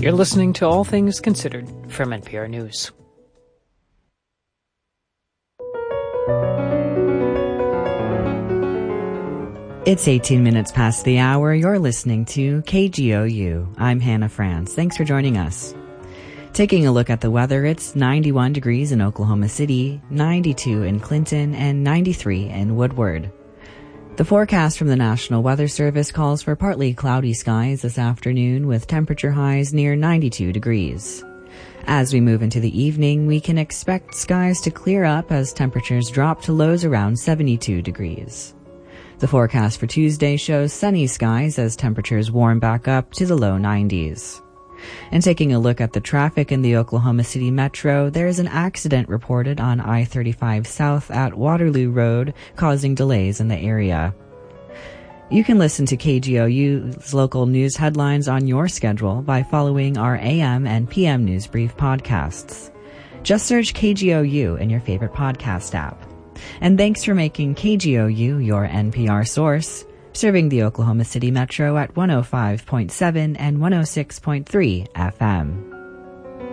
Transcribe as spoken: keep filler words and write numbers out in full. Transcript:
You're listening to All Things Considered from N P R News. It's eighteen minutes past the hour. You're listening to K G O U. I'm Hannah France. Thanks for joining us. Taking a look at the weather, it's ninety-one degrees in Oklahoma City, ninety-two in Clinton, and ninety-three in Woodward. The forecast from the National Weather Service calls for partly cloudy skies this afternoon with temperature highs near ninety-two degrees. As we move into the evening, we can expect skies to clear up as temperatures drop to lows around seventy-two degrees. The forecast for Tuesday shows sunny skies as temperatures warm back up to the low nineties. And taking a look at the traffic in the Oklahoma City Metro, there is an accident reported on I thirty-five South at Waterloo Road, causing delays in the area. You can listen to K G O U's local news headlines on your schedule by following our A M and P M News Brief podcasts. Just search K G O U in your favorite podcast app. And thanks for making K G O U your N P R source, serving the Oklahoma City Metro at one oh five point seven and one oh six point three F M.